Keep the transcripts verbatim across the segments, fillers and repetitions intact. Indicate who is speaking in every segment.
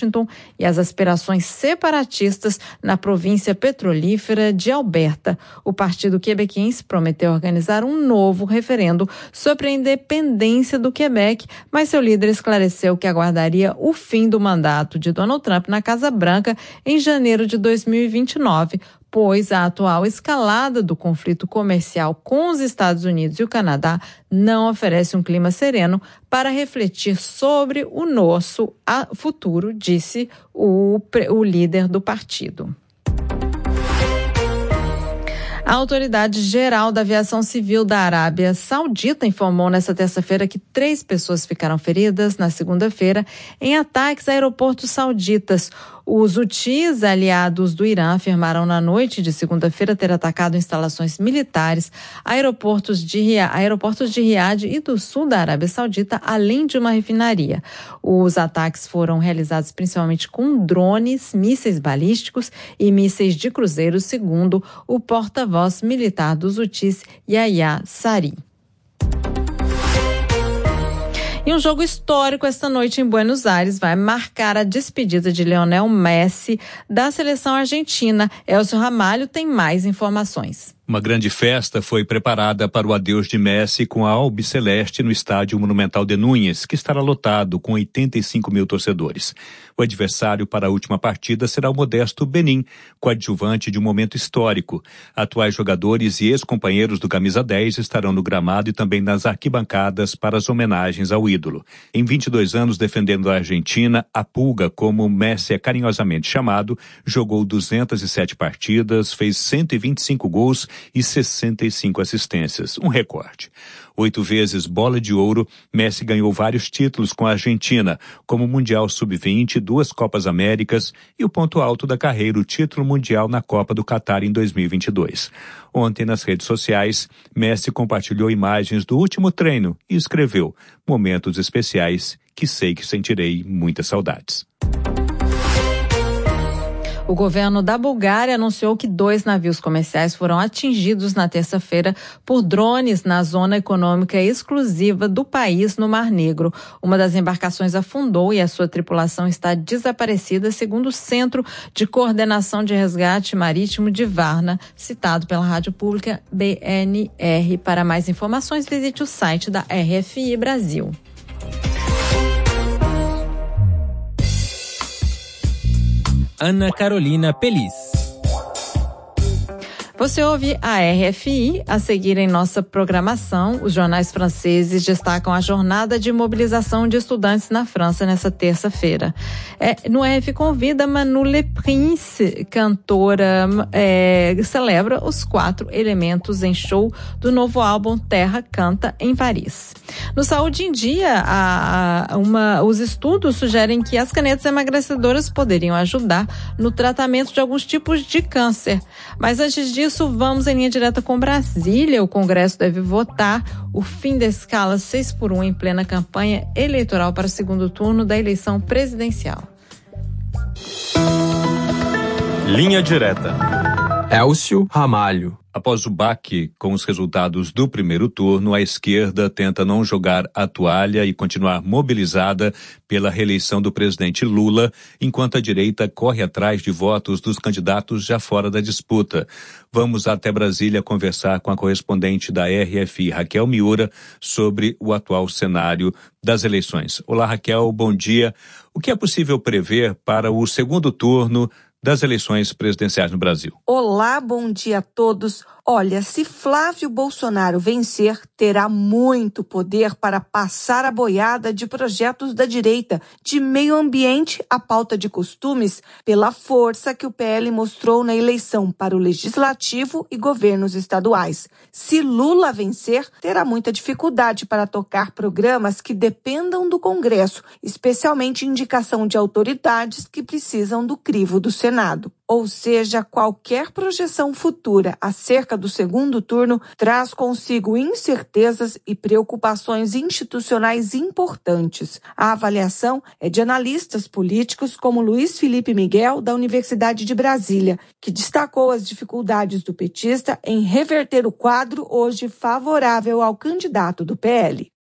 Speaker 1: Washington e as aspirações separatistas na província petrolífera de Alberta. O partido quebequense prometeu organizar um novo referendo sobre a independência do Quebec, mas seu líder esclareceu que aguardaria o fim do mandato de Donald Trump na Casa Branca em janeiro de dois mil e vinte e nove, pois a atual escalada do conflito comercial com os Estados Unidos e o Canadá não oferece um clima sereno para refletir sobre o nosso futuro, disse o, o líder do partido. A Autoridade Geral da Aviação Civil da Arábia Saudita informou nesta terça-feira que três pessoas ficaram feridas na segunda-feira em ataques a aeroportos sauditas. Os Houthis, aliados do Irã, afirmaram na noite de segunda-feira ter atacado instalações militares, aeroportos de, aeroportos de Riad e do sul da Arábia Saudita, além de uma refinaria. Os ataques foram realizados principalmente com drones, mísseis balísticos e mísseis de cruzeiro, segundo o porta-voz militar dos Houthis, Yahya Sari. E um jogo histórico esta noite em Buenos Aires vai marcar a despedida de Lionel Messi da seleção argentina. Elcio Ramalho tem mais informações.
Speaker 2: Uma grande festa foi preparada para o adeus de Messi com a albiceleste no estádio Monumental de Núñez, que estará lotado com oitenta e cinco mil torcedores. O adversário para a última partida será o modesto Benin, coadjuvante de um momento histórico. Atuais jogadores e ex-companheiros do Camisa dez estarão no gramado e também nas arquibancadas para as homenagens ao ídolo. Em vinte e dois anos defendendo a Argentina, a Pulga, como Messi é carinhosamente chamado, jogou duzentas e sete partidas, fez cento e vinte e cinco gols e sessenta e cinco assistências, um recorde. Oito vezes bola de ouro, Messi ganhou vários títulos com a Argentina, como o Mundial sub vinte, duas Copas Américas e o ponto alto da carreira, o título mundial na Copa do Catar em dois mil e vinte e dois. Ontem, nas redes sociais, Messi compartilhou imagens do último treino e escreveu: momentos especiais que sei que sentirei muitas saudades.
Speaker 1: O governo da Bulgária anunciou que dois navios comerciais foram atingidos na terça-feira por drones na zona econômica exclusiva do país no Mar Negro. Uma das embarcações afundou e a sua tripulação está desaparecida, segundo o Centro de Coordenação de Resgate Marítimo de Varna, citado pela Rádio Pública B N R. Para mais informações, visite o site da R F I Brasil.
Speaker 3: Ana Carolina Pelis.
Speaker 1: Você ouve a R F I. A seguir em nossa programação, os jornais franceses destacam a jornada de mobilização de estudantes na França nessa terça-feira. É, no R F Convida, Manu Le Prince, cantora, é, celebra os quatro elementos em show do novo álbum Terra Canta em Paris. No Saúde em Dia, a, a, uma, os estudos sugerem que as canetas emagrecedoras poderiam ajudar no tratamento de alguns tipos de câncer. Mas antes disso, vamos em linha direta com Brasília. O Congresso deve votar o fim da escala seis por um em plena campanha eleitoral para o segundo turno da eleição presidencial.
Speaker 4: Linha direta. Elcio Ramalho.
Speaker 2: Após o baque com os resultados do primeiro turno, a esquerda tenta não jogar a toalha e continuar mobilizada pela reeleição do presidente Lula, enquanto a direita corre atrás de votos dos candidatos já fora da disputa. Vamos até Brasília conversar com a correspondente da R F I, Raquel Miura, sobre o atual cenário das eleições. Olá, Raquel, bom dia. O que é possível prever para o segundo turno das eleições presidenciais no Brasil?
Speaker 5: Olá, bom dia a todos. Olha, se Flávio Bolsonaro vencer, terá muito poder para passar a boiada de projetos da direita, de meio ambiente à pauta de costumes, pela força que o P L mostrou na eleição para o Legislativo e governos estaduais. Se Lula vencer, terá muita dificuldade para tocar programas que dependam do Congresso, especialmente indicação de autoridades que precisam do crivo do Senado. Ou seja, qualquer projeção futura acerca do segundo turno traz consigo incertezas e preocupações institucionais importantes. A avaliação é de analistas políticos como Luiz Felipe Miguel, da Universidade de Brasília, que destacou as dificuldades do petista em reverter o quadro hoje favorável ao candidato do P L.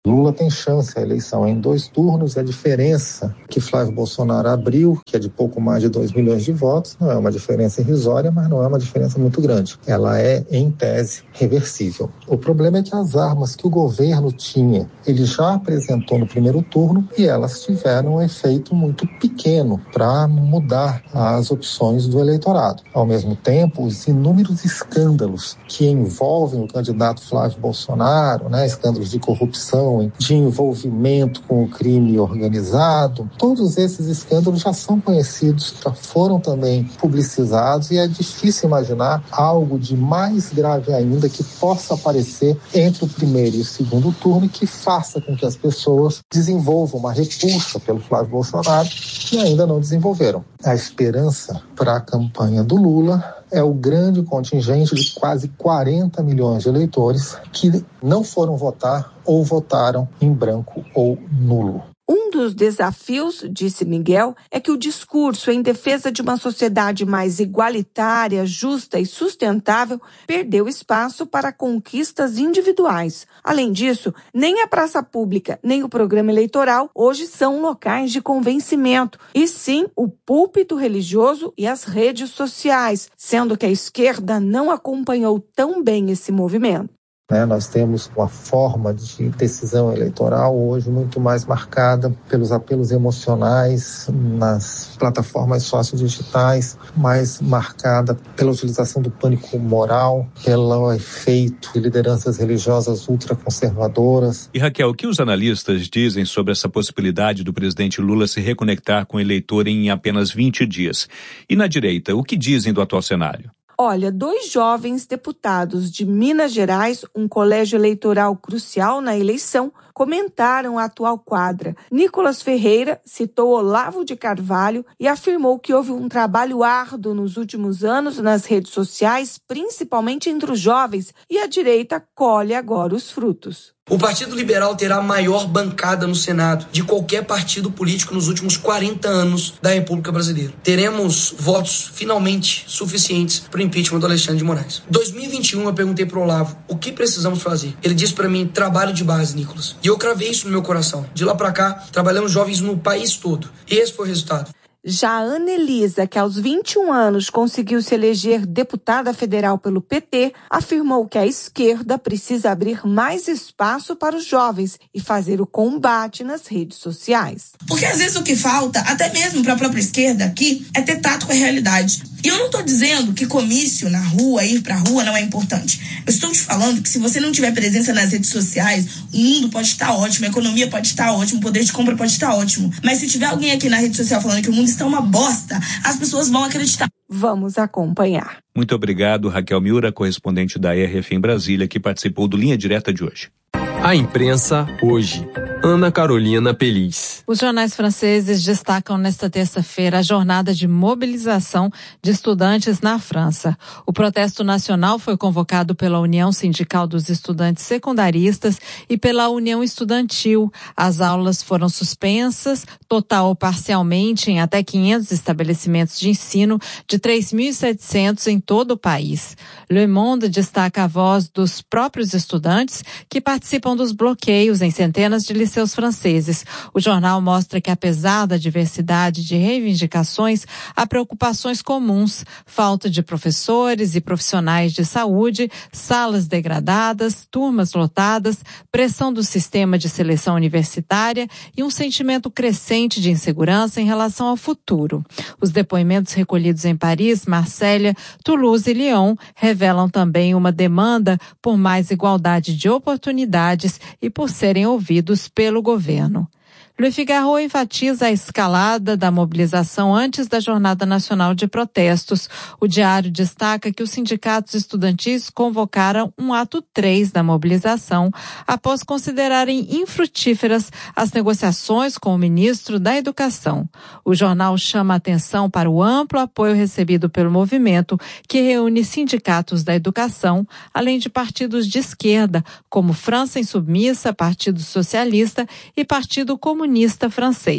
Speaker 6: Lula tem chance, a eleição é em dois turnos, e a diferença que Flávio Bolsonaro abriu, que é de pouco mais de dois milhões de votos, não é uma diferença irrisória, mas não é uma diferença muito grande. Ela é, em tese, reversível. O problema é que as armas que o governo tinha, ele já apresentou no primeiro turno, e elas tiveram um efeito muito pequeno para mudar as opções do eleitorado. Ao mesmo tempo, os inúmeros escândalos que envolvem o candidato Flávio Bolsonaro, né, escândalos de corrupção, de envolvimento com o crime organizado, todos esses escândalos já são conhecidos, já foram também publicizados, e é difícil imaginar algo de mais grave ainda que possa aparecer entre o primeiro e o segundo turno e que faça com que as pessoas desenvolvam uma repulsa pelo Flávio Bolsonaro, que ainda não desenvolveram. A esperança para a campanha do Lula é o grande contingente de quase quarenta milhões de eleitores que não foram votar ou votaram em branco ou nulo.
Speaker 5: Um dos desafios, disse Miguel, é que o discurso em defesa de uma sociedade mais igualitária, justa e sustentável perdeu espaço para conquistas individuais. Além disso, nem a praça pública nem o programa eleitoral hoje são locais de convencimento, e sim o púlpito religioso e as redes sociais, sendo que a esquerda não acompanhou tão bem esse movimento.
Speaker 6: Né, nós temos uma forma de decisão eleitoral hoje muito mais marcada pelos apelos emocionais nas plataformas sociodigitais, mais marcada pela utilização do pânico moral, pelo efeito de lideranças religiosas ultraconservadoras.
Speaker 2: E Raquel, o que os analistas dizem sobre essa possibilidade do presidente Lula se reconectar com o eleitor em apenas vinte dias? E na direita, o que dizem do atual cenário?
Speaker 5: Olha, dois jovens deputados de Minas Gerais, um colégio eleitoral crucial na eleição, comentaram a atual quadra. Nicolas Ferreira citou Olavo de Carvalho e afirmou que houve um trabalho árduo nos últimos anos nas redes sociais, principalmente entre os jovens, e a direita colhe agora os frutos.
Speaker 7: O Partido Liberal terá a maior bancada no Senado de qualquer partido político nos últimos quarenta anos da República Brasileira. Teremos votos, finalmente, suficientes para o impeachment do Alexandre de Moraes. Em dois mil e vinte e um, eu perguntei para o Olavo o que precisamos fazer. Ele disse para mim, trabalho de base, Nicolas. E eu cravei isso no meu coração. De lá para cá, trabalhamos jovens no país todo. E esse foi o resultado.
Speaker 5: Já a Ana Elisa, que aos vinte e um anos conseguiu se eleger deputada federal pelo P T, afirmou que a esquerda precisa abrir mais espaço para os jovens e fazer o combate nas redes sociais.
Speaker 8: Porque às vezes o que falta, até mesmo para a própria esquerda aqui, é ter tato com a realidade. E eu não estou dizendo que comício na rua, ir para a rua não é importante. Eu estou te falando que se você não tiver presença nas redes sociais, o mundo pode estar ótimo, a economia pode estar ótimo, o poder de compra pode estar ótimo. Mas se tiver alguém aqui na rede social falando que o mundo está uma bosta, as pessoas vão acreditar.
Speaker 5: Vamos acompanhar.
Speaker 2: Muito obrigado, Raquel Miura, correspondente da R F em Brasília, que participou do Linha Direta de hoje.
Speaker 4: A imprensa hoje. Ana Carolina Pelis.
Speaker 1: Os jornais franceses destacam nesta terça-feira a jornada de mobilização de estudantes na França. O protesto nacional foi convocado pela União Sindical dos Estudantes Secundaristas e pela União Estudantil. As aulas foram suspensas, total ou parcialmente, em até quinhentos estabelecimentos de ensino de três mil e setecentos em todo o país. Le Monde destaca a voz dos próprios estudantes que participam dos bloqueios em centenas de liceus franceses. O jornal mostra que, apesar da diversidade de reivindicações, há preocupações comuns: falta de professores e profissionais de saúde, salas degradadas, turmas lotadas, pressão do sistema de seleção universitária e um sentimento crescente de insegurança em relação ao futuro. Os depoimentos recolhidos em Paris, Marselha, Toulouse e Lyon revelam também uma demanda por mais igualdade de oportunidades e por serem ouvidos pelo governo. Le Figaro enfatiza a escalada da mobilização antes da Jornada Nacional de Protestos. O diário destaca que os sindicatos estudantis convocaram um ato três da mobilização após considerarem infrutíferas as negociações com o ministro da Educação. O jornal chama a atenção para o amplo apoio recebido pelo movimento, que reúne sindicatos da educação, além de partidos de esquerda, como França Insubmissa, Partido Socialista e Partido Comunista francês.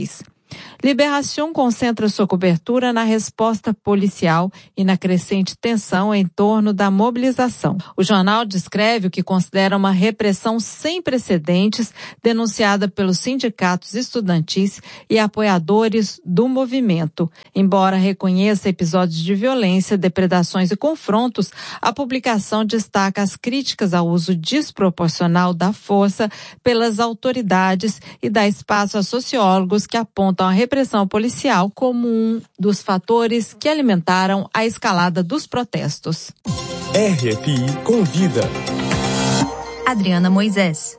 Speaker 1: Libération concentra sua cobertura na resposta policial e na crescente tensão em torno da mobilização. O jornal descreve o que considera uma repressão sem precedentes denunciada pelos sindicatos estudantis e apoiadores do movimento. Embora reconheça episódios de violência, depredações e confrontos, a publicação destaca as críticas ao uso desproporcional da força pelas autoridades e dá espaço a sociólogos que apontam a repressão policial como um dos fatores que alimentaram a escalada dos protestos.
Speaker 4: R F I Convida.
Speaker 9: Adriana Moisés.